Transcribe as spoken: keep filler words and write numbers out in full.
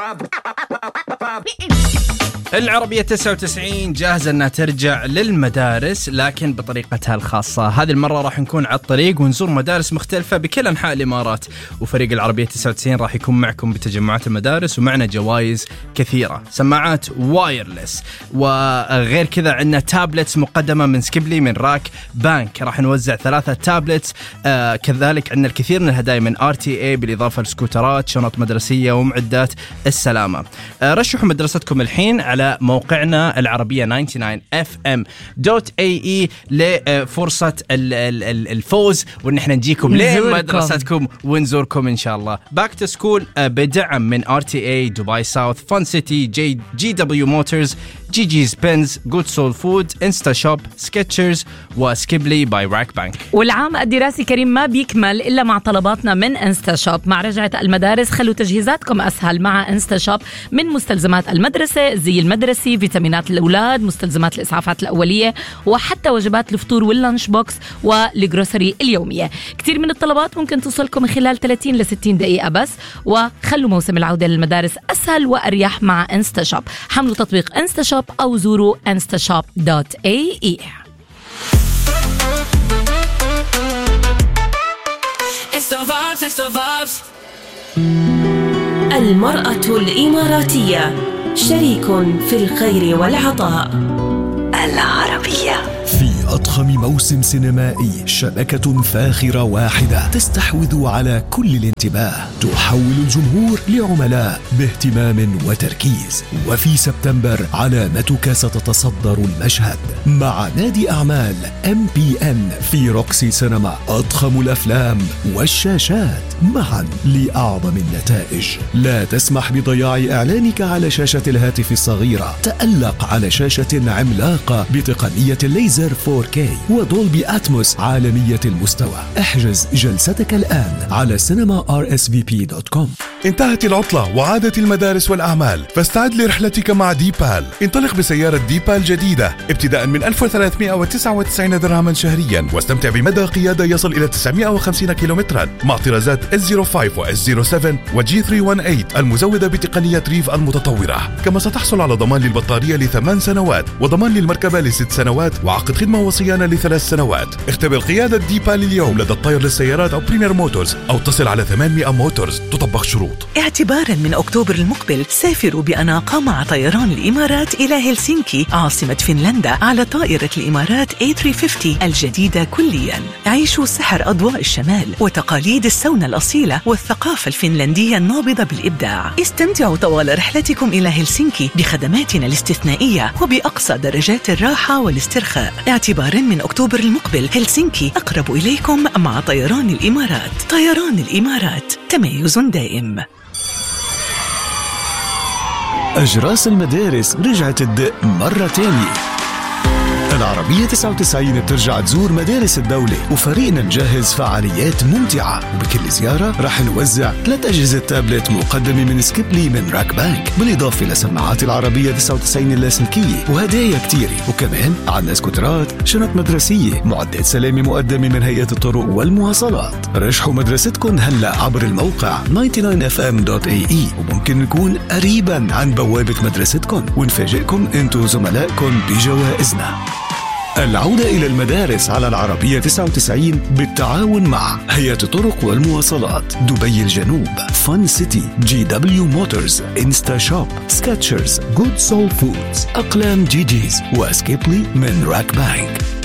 العربية تسعة وتسعين جاهزة أنها ترجع للمدارس لكن بطريقتها الخاصة. هذه المرة راح نكون على الطريق ونزور مدارس مختلفة بكل أنحاء الإمارات، وفريق العربية تسعة وتسعين راح يكون معكم بتجمعات المدارس ومعنا جوائز كثيرة، سماعات وايرلس، وغير كذا عندنا تابلتس مقدمة من سكيبلي من راك بانك، راح نوزع ثلاثة تابلتس. آه كذلك عندنا الكثير من الهدايا من آر تي إيه بالإضافة لسكوترات، شنط مدرسية ومعدات السلامة. آه رشحوا مدرستكم الحين على موقعنا العربية تسعة وتسعين إف إم دوت إيه إي لفرصة الفوز وإن احنا نجيكم لمدرستكم ونزوركم إن شاء الله. باك تو سكول بدعم من آر تي إيه، دبي ساوث، فن سيتي، جي جي دبليو موتورز، جي جيز بنز، جود سول فود، انستا شوب، سكتشرز، وسكيبلي باي راك بانك. والعام الدراسي كريم ما بيكمل إلا مع طلباتنا من انستا شوب. مع رجعة المدارس خلوا تجهيزاتكم أسهل مع انستا شوب، من مستلزمات المدرسة، الزي المدرسي، فيتامينات الأولاد، مستلزمات الإسعافات الأولية، وحتى وجبات الفطور واللانش بوكس والجروسري اليومية. كتير من الطلبات ممكن توصلكم خلال ثلاثين لستين دقيقة بس، وخلوا موسم العودة للمدارس أسهل وأريح مع انستا شوب. حملوا تطبيق انستا شوب أو زوروا انستا شوب دوت إيه إي. المرأة الإماراتية شريك في الخير والعطاء. العربية. في أضخم موسم سينمائي، شبكة فاخرة واحدة تستحوذ على كل الانتباه، تحول الجمهور لعملاء باهتمام وتركيز. وفي سبتمبر علامتك ستتصدر المشهد مع نادي أعمال إم بي إن في روكسي سينما. أضخم الأفلام والشاشات معا لأعظم النتائج. لا تسمح بضياع إعلانك على شاشة الهاتف الصغيرة، تألق على شاشة عملاقة بتقنية الليزر فور كي ودولبي أتموس عالمية المستوى. احجز جلستك الآن على سينما آر إس في بي دوت كوم. انتهت العطلة وعادت المدارس والأعمال، فاستعد لرحلتك مع ديبال. انطلق بسيارة ديبال جديدة ابتداء من ألف وثلاثمائة وتسعة وتسعين درهما شهريا، واستمتع بمدى قيادة يصل إلى تسعمائة وخمسين كيلومترا مع طرازات إس صفر خمسة و إس صفر سبعة و جي ثلاثمائة وثمانية المزودة بتقنية ريف المتطورة. كما ستحصل على ضمان للبطارية لثمان سنوات وضمان للمركبة لست سنوات وعقد خدمة وصيانة لثلاث سنوات. اختبر قيادة ديبال اليوم لدى الطير للسيارات أو بريمير موتورز أو اتصل على ثمانمائة موتورز. تطبق شروط. اعتبارا من أكتوبر المقبل سافروا بأناقة مع طيران الإمارات إلى هلسنكي عاصمة فنلندا على طائرة الإمارات إيه ثلاثمائة وخمسين الجديدة كليا. عيشوا سحر أضواء الشمال وتقاليد السونا الأصيلة والثقافة الفنلندية النابضة بالإبداع. استمتعوا طوال رحلتكم إلى هلسنكي بخدماتنا الاستثنائية وبأقصى درجات الراحة والاسترخاء. اعتبارا من أكتوبر المقبل هلسنكي أقرب إليكم مع طيران الإمارات. طيران الإمارات، تميز دائم. أجراس المدارس رجعت تدق مرة تانية. العربية تسعة وتسعين بترجع تزور مدارس الدولة، وفريقنا نجهز فعاليات ممتعة. وبكل زيارة رح نوزع ثلاث أجهزة تابلت مقدمة من سكيبلي من راك بانك، بالإضافة لسماعات العربية تسعة وتسعين اللاسلكية وهدايا كتيرة. وكمان عنا سكوترات، شنط مدرسية، معدات سلامة مقدمة من هيئة الطرق والمواصلات. رشحوا مدرستكم هلأ عبر الموقع تسعة وتسعين إف إم دوت إيه إي، وممكن نكون قريبا عن بوابة مدرستكم ونفاجئكم انتو زملائكم بجوائزنا. العودة إلى المدارس على العربية تسعة وتسعين بالتعاون مع هيئة الطرق والمواصلات، دبي الجنوب، فن سيتي، جي دبليو موتورز، انستا شوب، سكتشرز، جود سول فودز، أقلام جي جيز، وسكيبلي من راك بانك.